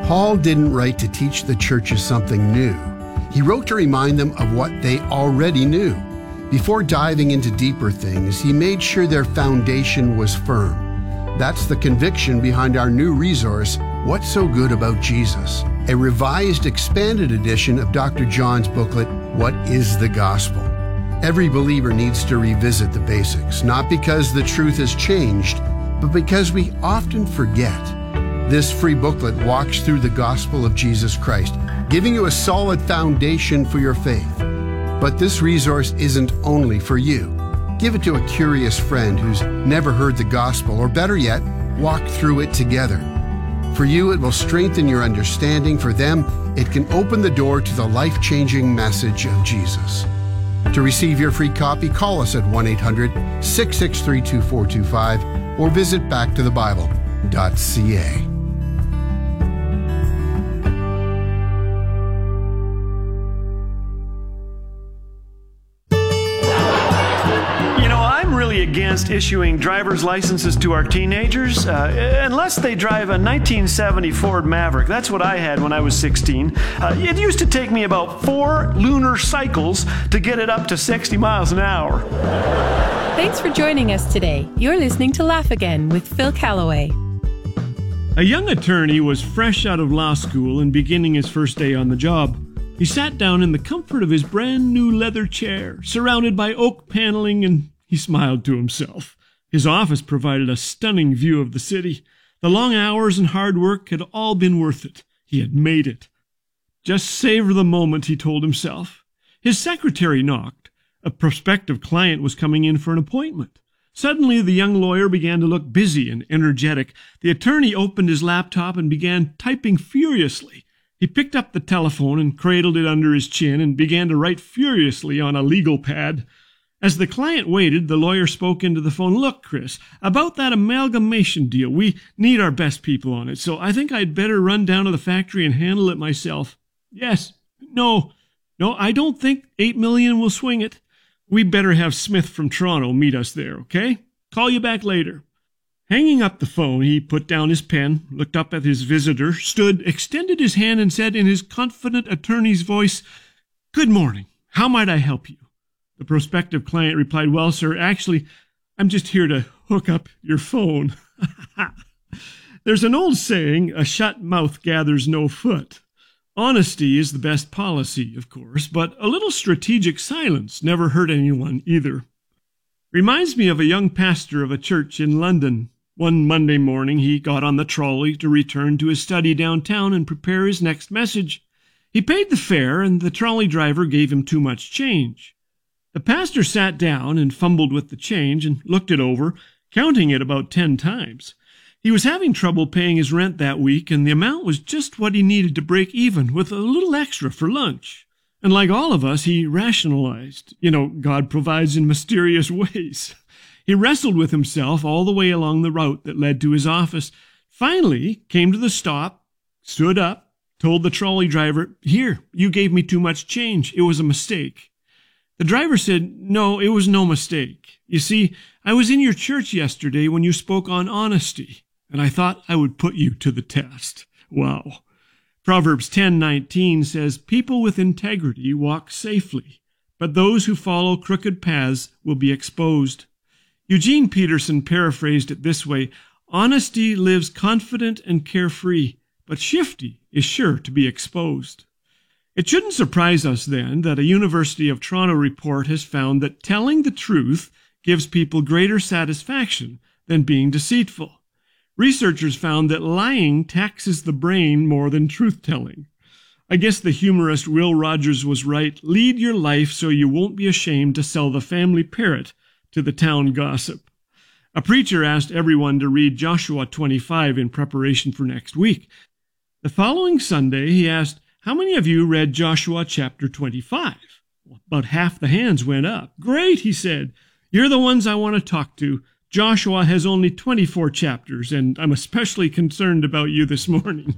Paul didn't write to teach the churches something new. He wrote to remind them of what they already knew. Before diving into deeper things, he made sure their foundation was firm. That's the conviction behind our new resource, What's So Good About Jesus? A revised, expanded edition of Dr. John's booklet, What is the Gospel? Every believer needs to revisit the basics, not because the truth has changed, but because we often forget. This free booklet walks through the gospel of Jesus Christ, giving you a solid foundation for your faith. But this resource isn't only for you. Give it to a curious friend who's never heard the gospel, or better yet, walk through it together. For you, it will strengthen your understanding. For them, it can open the door to the life-changing message of Jesus. To receive your free copy, call us at 1-800-663-2425 or visit backtothebible.ca. Against issuing driver's licenses to our teenagers, unless they drive a 1970 Ford Maverick. That's what I had when I was 16. It used to take me about 4 lunar cycles to get it up to 60 miles an hour. Thanks for joining us today. You're listening to Laugh Again with Phil Callaway. A young attorney was fresh out of law school and beginning his first day on the job. He sat down in the comfort of his brand new leather chair, surrounded by oak paneling, and he smiled to himself. His office provided a stunning view of the city. The long hours and hard work had all been worth it. He had made it. Just savor the moment, he told himself. His secretary knocked. A prospective client was coming in for an appointment. Suddenly, the young lawyer began to look busy and energetic. The attorney opened his laptop and began typing furiously. He picked up the telephone and cradled it under his chin and began to write furiously on a legal pad. As the client waited, the lawyer spoke into the phone. Look, Chris, about that amalgamation deal, we need our best people on it, so I think I'd better run down to the factory and handle it myself. Yes. No, I don't think $8 million will swing it. We better have Smith from Toronto meet us there, okay? Call you back later. Hanging up the phone, he put down his pen, looked up at his visitor, stood, extended his hand, and said in his confident attorney's voice, Good morning. How might I help you? The prospective client replied, Well, sir, actually, I'm just here to hook up your phone. There's an old saying, a shut mouth gathers no foot. Honesty is the best policy, of course, but a little strategic silence never hurt anyone either. Reminds me of a young pastor of a church in London. One Monday morning, he got on the trolley to return to his study downtown and prepare his next message. He paid the fare, and the trolley driver gave him too much change. The pastor sat down and fumbled with the change and looked it over, counting it about 10 times. He was having trouble paying his rent that week, and the amount was just what he needed to break even, with a little extra for lunch. And like all of us, he rationalized. God provides in mysterious ways. He wrestled with himself all the way along the route that led to his office. Finally, came to the stop, stood up, told the trolley driver, Here, you gave me too much change. It was a mistake. The driver said, No, it was no mistake. You see, I was in your church yesterday when you spoke on honesty, and I thought I would put you to the test. Wow. Proverbs 10:19 says, People with integrity walk safely, but those who follow crooked paths will be exposed. Eugene Peterson paraphrased it this way, Honesty lives confident and carefree, but shifty is sure to be exposed. It shouldn't surprise us, then, that a University of Toronto report has found that telling the truth gives people greater satisfaction than being deceitful. Researchers found that lying taxes the brain more than truth-telling. I guess the humorist Will Rogers was right. Lead your life so you won't be ashamed to sell the family parrot to the town gossip. A preacher asked everyone to read Joshua 25 in preparation for next week. The following Sunday, he asked, How many of you read Joshua chapter 25? Well, about half the hands went up. Great, he said. You're the ones I want to talk to. Joshua has only 24 chapters, and I'm especially concerned about you this morning.